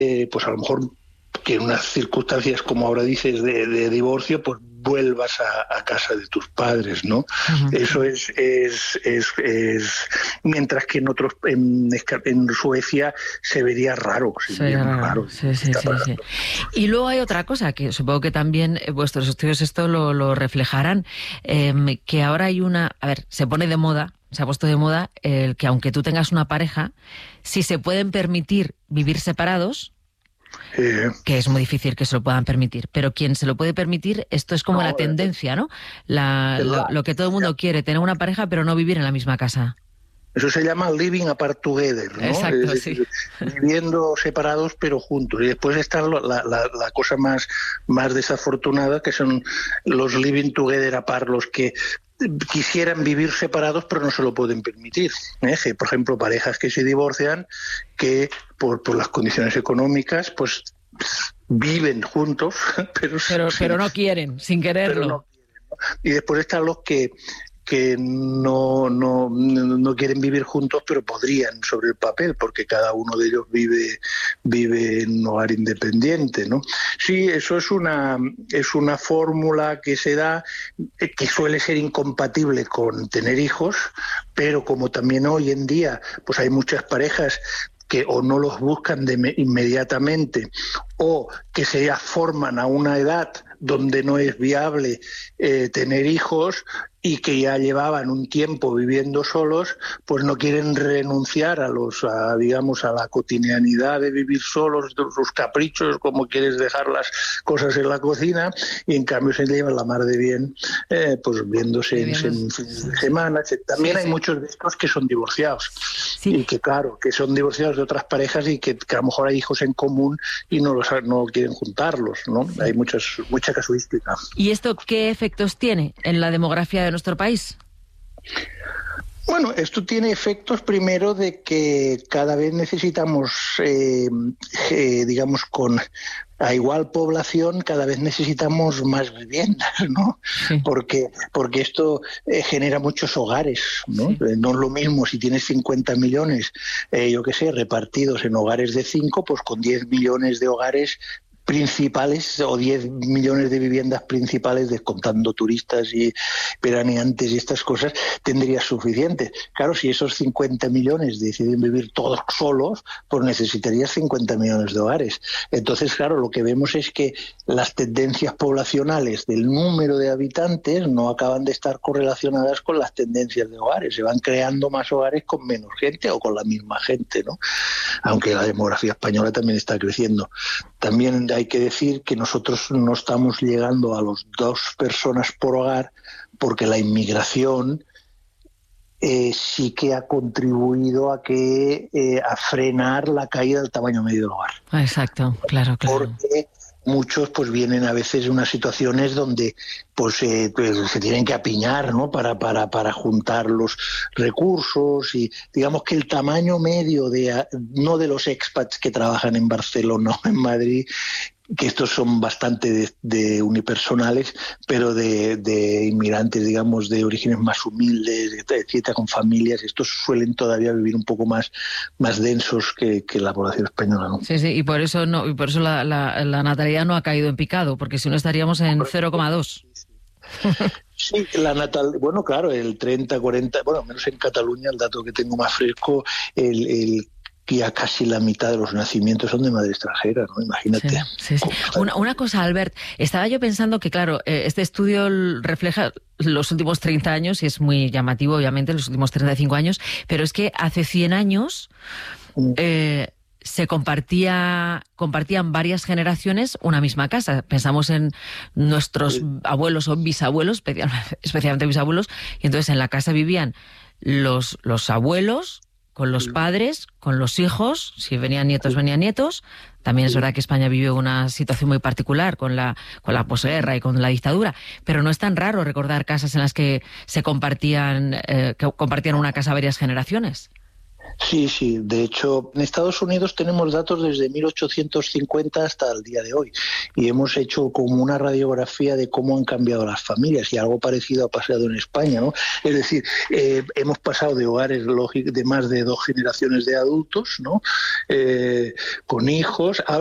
pues a lo mejor que en unas circunstancias, como ahora dices, de divorcio, pues vuelvas a casa de tus padres, ¿no? Uh-huh. Eso es mientras que en Suecia se vería raro. Sería raro. Sí. Y luego hay otra cosa, que supongo que también vuestros estudios esto lo reflejarán, que ahora hay se pone de moda, se ha puesto de moda el que aunque tú tengas una pareja, si se pueden permitir vivir separados, que es muy difícil que se lo puedan permitir, pero quien se lo puede permitir, esto es como la tendencia, ¿no? Lo que todo el mundo quiere, tener una pareja pero no vivir en la misma casa. Eso se llama living apart together, ¿no? Exacto, sí. Viviendo separados pero juntos. Y después está la cosa más desafortunada, que son los living together apart, los que quisieran vivir separados pero no se lo pueden permitir. Por ejemplo, parejas que se divorcian, que por las condiciones económicas, pues viven juntos, pero no quieren, sin quererlo. Pero no quieren, ¿no? Y después están los que no quieren vivir juntos, pero podrían sobre el papel, porque cada uno de ellos vive en un hogar independiente, ¿no? Sí, eso es una fórmula que se da, que suele ser incompatible con tener hijos, pero como también hoy en día pues hay muchas parejas que o no los buscan inmediatamente o que se forman a una edad donde no es viable tener hijos y que ya llevaban un tiempo viviendo solos, pues no quieren renunciar a la cotidianidad de vivir solos, de sus caprichos, como quieres dejar las cosas en la cocina, y en cambio se llevan la mar de bien, pues viéndose en fines de semana. También hay muchos de estos que son divorciados, y que claro, que son divorciados de otras parejas y que a lo mejor hay hijos en común y no quieren juntarlos, ¿no? Hay mucha casuística. ¿Y esto qué efectos tiene en la demografía de nuestro país? Bueno, esto tiene efectos primero de que cada vez necesitamos, digamos, a igual población, cada vez necesitamos más viviendas, ¿no? Sí. Porque esto genera muchos hogares, ¿no? Sí. No es lo mismo si tienes 50 millones, repartidos en hogares de 5, pues con 10 millones de hogares principales o 10 millones de viviendas principales, descontando turistas y veraneantes y estas cosas, tendrías suficiente. Claro, si esos 50 millones deciden vivir todos solos, pues necesitarías 50 millones de hogares. Entonces, claro, lo que vemos es que las tendencias poblacionales del número de habitantes no acaban de estar correlacionadas con las tendencias de hogares. Se van creando más hogares con menos gente o con la misma gente, ¿no? Aunque la demografía española también está creciendo. También hay que decir que nosotros no estamos llegando a los 2 personas por hogar, porque la inmigración sí que ha contribuido a frenar la caída del tamaño medio del hogar. Exacto, claro. Porque muchos pues vienen a veces en unas situaciones donde pues se tienen que apiñar, ¿no? para juntar los recursos, y digamos que el tamaño medio no de los expats que trabajan en Barcelona o en Madrid, que estos son bastante de unipersonales, pero de inmigrantes, digamos, de orígenes más humildes, etcétera, con familias, estos suelen todavía vivir un poco más densos que la población española, ¿no? Sí, y por eso la natalidad no ha caído en picado, porque si no estaríamos en 0,2. Sí, bueno, claro, el 30, 40, bueno, menos en Cataluña, el dato que tengo más fresco, ya casi la mitad de los nacimientos son de madre extranjera, ¿no? Imagínate. Sí. Una cosa, Albert, estaba yo pensando que, claro, este estudio refleja los últimos 30 años y es muy llamativo, obviamente, los últimos 35 años, pero es que hace 100 años se compartían varias generaciones una misma casa. Pensamos en nuestros abuelos o bisabuelos, especialmente bisabuelos, y entonces en la casa vivían los abuelos, con los padres, con los hijos, si venían nietos. También es verdad que España vivió una situación muy particular con la posguerra y con la dictadura, pero no es tan raro recordar casas en las que se compartían una casa varias generaciones. Sí, sí. De hecho, en Estados Unidos tenemos datos desde 1850 hasta el día de hoy y hemos hecho como una radiografía de cómo han cambiado las familias y algo parecido ha pasado en España, ¿no? Es decir, hemos pasado de hogares de más de 2 generaciones de adultos, ¿no? Con hijos,